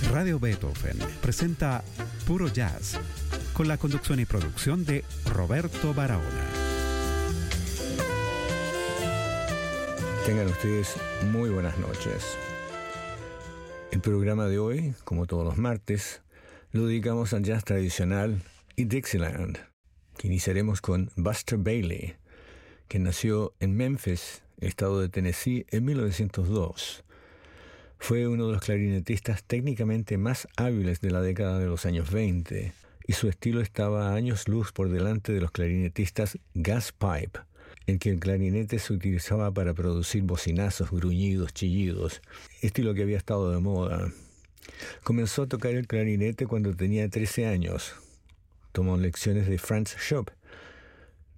Radio Beethoven presenta Puro Jazz, con la conducción y producción de Roberto Barahona. Tengan ustedes muy buenas noches. El programa de hoy, como todos los martes, lo dedicamos al jazz tradicional y Dixieland, que iniciaremos con Buster Bailey, que nació en Memphis, estado de Tennessee, en 1902. Fue uno de los clarinetistas técnicamente más hábiles de la década de los años 20, y su estilo estaba a años luz por delante de los clarinetistas gas pipe, en que el clarinete se utilizaba para producir bocinazos, gruñidos, chillidos, estilo que había estado de moda. Comenzó a tocar el clarinete cuando tenía 13 años. Tomó lecciones de Franz Schopp,